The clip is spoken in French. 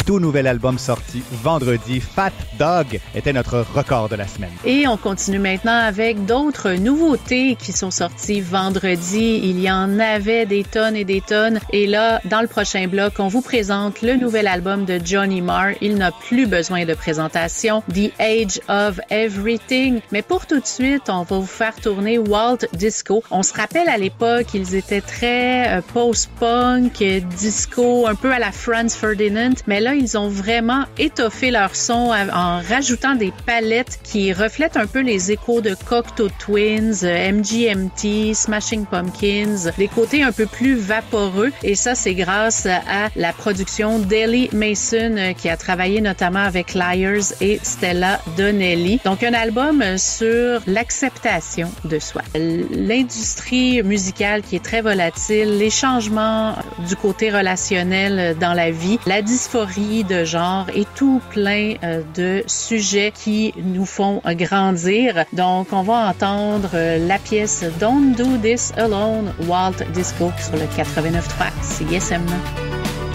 tout nouvel album sorti vendredi. Fat Dog était notre record de la semaine. Et on continue maintenant avec d'autres nouveautés qui sont sorties vendredi. Il y en avait des tonnes et des tonnes. Et là, dans le prochain bloc, on vous présente le nouvel album de Johnny Marr. Il n'a plus besoin de présentation. The Age of Everything. Mais pour tout de suite, on va vous faire tourner Walt Disco. On se rappelle à l'époque, ils étaient très post-punk, disco, un peu à la Franz Ferdinand. Mais là, ils ont vraiment étoffé leur son en rajoutant des palettes qui reflètent un peu les échos de Cocteau Twins, MGMT, Smashing Pumpkins, des côtés un peu plus vaporeux. Et ça, c'est grâce à la production d'Ellie Mason qui a travaillé notamment avec Liars et Stella Donnelly. Donc, un album sur l'acceptation de soi. L'industrie musicale qui est très volatile, les changements du côté relationnel dans la vie, la dysphorie de genre et tout plein de sujets qui nous font grandir. Donc, on va entendre la pièce Don't Do This Alone, Walt Disco sur le 89.3 CISM.